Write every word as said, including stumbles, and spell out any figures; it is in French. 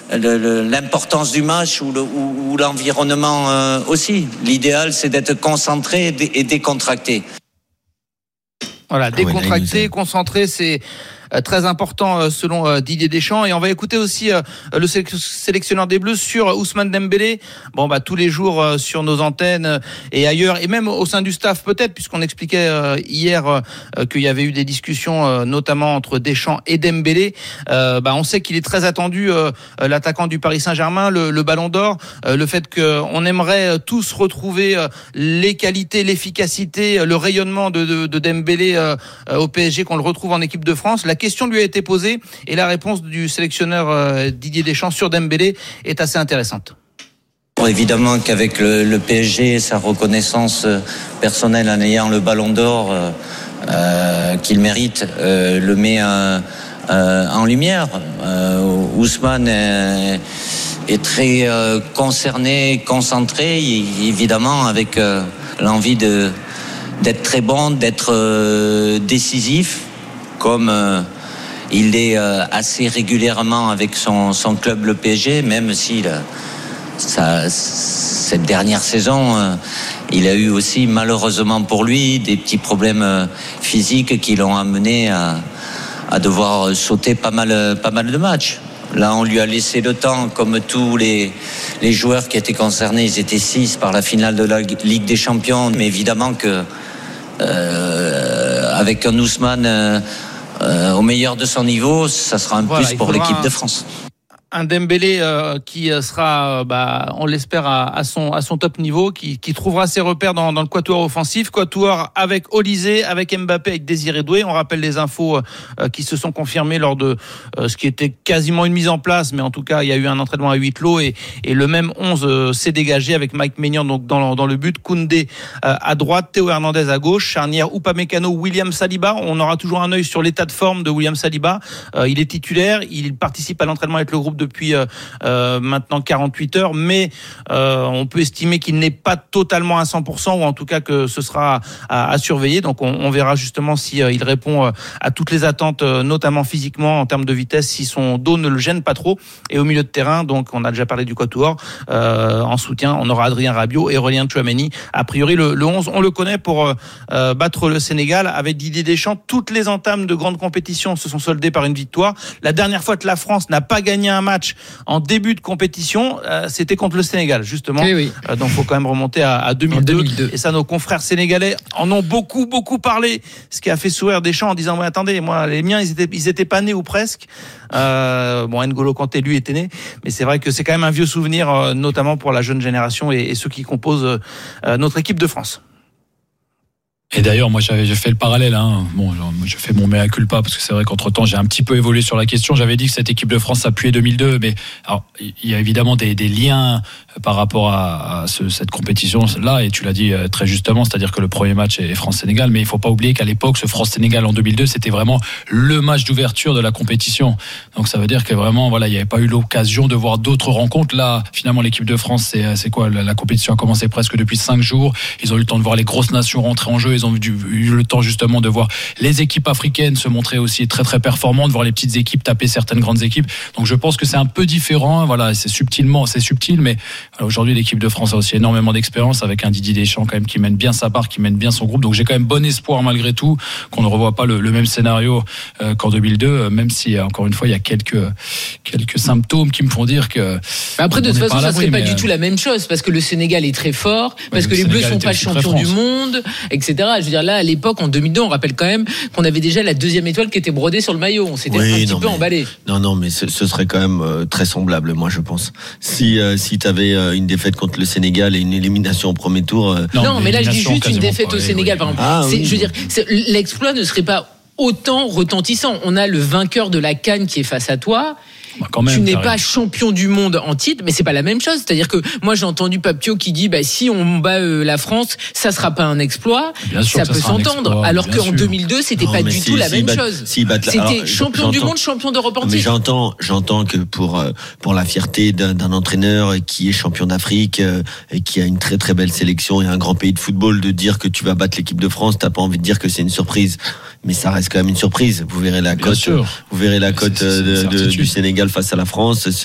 le, le, l'importance du match ou, le, ou, ou l'environnement euh, aussi. L'idéal, c'est d'être concentré et, dé, et décontracté. Voilà, décontracté, concentré, c'est très important selon Didier Deschamps. Et on va écouter aussi le sélectionneur des Bleus sur Ousmane Dembélé. Bon, bah tous les jours sur nos antennes et ailleurs, et même au sein du staff peut-être, puisqu'on expliquait hier qu'il y avait eu des discussions notamment entre Deschamps et Dembélé. Euh, bah on sait qu'il est très attendu, l'attaquant du Paris Saint-Germain, le, le Ballon d'Or, le fait qu'on aimerait tous retrouver les qualités, l'efficacité, le rayonnement de, de, de Dembélé au P S G, qu'on le retrouve en équipe de France. La question lui a été posée et la réponse du sélectionneur euh, Didier Deschamps sur Dembélé est assez intéressante. Bon, évidemment qu'avec le, le P S G, sa reconnaissance personnelle en ayant le Ballon d'Or euh, euh, qu'il mérite, euh, le met euh, euh, en lumière. Euh, Ousmane est, est très euh, concerné, concentré, évidemment avec euh, l'envie de, d'être très bon, d'être euh, décisif. Comme euh, il est euh, assez régulièrement avec son, son club, le P S G, même si là, ça, cette dernière saison, euh, il a eu aussi, malheureusement pour lui, des petits problèmes euh, physiques qui l'ont amené à, à devoir sauter pas mal, pas mal de matchs. Là, on lui a laissé le temps, comme tous les, les joueurs qui étaient concernés, ils étaient six par la finale de la Ligue des Champions, mais évidemment que euh, avec un Ousmane euh, Euh, au meilleur de son niveau, ça sera un voilà, plus pour l'équipe de France. Un Dembélé euh, qui sera, euh, bah, on l'espère, à, à, son, à son top niveau, qui, qui trouvera ses repères dans, dans le quatuor offensif. Quatuor avec Olysée, avec Mbappé, avec Désiré Doué. On rappelle les infos euh, qui se sont confirmées lors de euh, ce qui était quasiment une mise en place, mais en tout cas, il y a eu un entraînement à huis clos et, et le même onze euh, s'est dégagé avec Mike Maignan donc dans, dans le but. Koundé euh, à droite, Théo Hernandez à gauche, charnière Upamecano, William Saliba. On aura toujours un œil sur l'état de forme de William Saliba. Euh, il est titulaire, il participe à l'entraînement avec le groupe depuis euh, euh, maintenant quarante-huit heures, mais euh, on peut estimer qu'il n'est pas totalement à cent pour cent, ou en tout cas que ce sera à, à surveiller. Donc on, on verra justement si euh, il répond euh, à toutes les attentes, euh, notamment physiquement en termes de vitesse, si son dos ne le gêne pas trop. Et au milieu de terrain, donc on a déjà parlé du quatuor, euh, en soutien, on aura Adrien Rabiot et Aurélien Tchouameni. A priori le, le onze, on le connaît pour euh, battre le Sénégal avec Didier Deschamps. Toutes les entames de grandes compétitions se sont soldées par une victoire. La dernière fois que la France n'a pas gagné un match en début de compétition, euh, c'était contre le Sénégal, justement. Oui, oui. Euh, donc, il faut quand même remonter à, à deux mille deux. deux mille deux. Et ça, nos confrères sénégalais en ont beaucoup, beaucoup parlé. Ce qui a fait sourire Deschamps en disant, ouais, attendez, moi, les miens, ils étaient, ils étaient pas nés ou presque. Euh, bon, N'Golo Kanté, lui, était né. Mais c'est vrai que c'est quand même un vieux souvenir, euh, notamment pour la jeune génération et, et ceux qui composent euh, notre équipe de France. Et d'ailleurs, moi, j'avais, j'ai fait le parallèle. Hein. Bon, je fais mon mea culpa parce que c'est vrai qu'entre-temps, j'ai un petit peu évolué sur la question. J'avais dit que cette équipe de France s'appuyait deux mille deux, mais alors, il y a évidemment des, des liens par rapport à, à ce, cette compétition-là, et tu l'as dit très justement, c'est-à-dire que le premier match est France-Sénégal, mais il ne faut pas oublier qu'à l'époque, ce France-Sénégal en deux mille deux, c'était vraiment le match d'ouverture de la compétition. Donc ça veut dire que vraiment, voilà, il n'y avait pas eu l'occasion de voir d'autres rencontres. Là, finalement, l'équipe de France, c'est, c'est quoi ? La, la compétition a commencé presque depuis cinq jours. Ils ont eu le temps de voir les grosses nations rentrer en jeu. Ils ont eu le temps justement de voir les équipes africaines se montrer aussi très très performantes, voir les petites équipes taper certaines grandes équipes. Donc je pense que c'est un peu différent. Voilà, c'est subtilement, c'est subtil, mais voilà, aujourd'hui l'équipe de France a aussi énormément d'expérience avec un Didier Deschamps quand même qui mène bien sa barre, qui mène bien son groupe. Donc j'ai quand même bon espoir malgré tout qu'on ne revoie pas le, le même scénario euh, qu'en deux mille deux, même si encore une fois il y a quelques quelques symptômes qui me font dire que. Mais après de toute façon ça serait pas du tout la même chose parce que le Sénégal est très fort, parce ouais, que les Bleus sont pas champions du monde, et cetera. Je veux dire là à l'époque en deux mille deux on rappelle quand même qu'on avait déjà la deuxième étoile qui était brodée sur le maillot. On s'était oui, un petit peu mais, emballé. Non non mais ce, ce serait quand même euh, très semblable moi je pense. Si euh, si t'avais euh, une défaite contre le Sénégal et une élimination au premier tour. Euh... Non, non mais là je dis juste une défaite au Sénégal par exemple. Ah, c'est, oui. Je veux dire c'est, l'exploit ne serait pas autant retentissant. On a le vainqueur de la CAN qui est face à toi. Bah quand même, tu n'es pas champion du monde en titre, mais c'est pas la même chose. C'est-à-dire que moi j'ai entendu Papio qui dit bah si on bat euh, la France, ça sera pas un exploit. Bien sûr ça que peut ça s'entendre. Exploit, alors qu'en sûr. deux mille deux c'était non, pas du si, tout la si même battent, chose. Si battent, c'était alors, champion du monde, champion d'Europe en titre. Mais j'entends, j'entends que pour pour la fierté d'un, d'un entraîneur qui est champion d'Afrique et qui a une très très belle sélection et un grand pays de football, de dire que tu vas battre l'équipe de France, t'as pas envie de dire que c'est une surprise. Mais ça reste quand même une surprise. Vous verrez la cote, vous verrez la cote de, de, du Sénégal face à la France.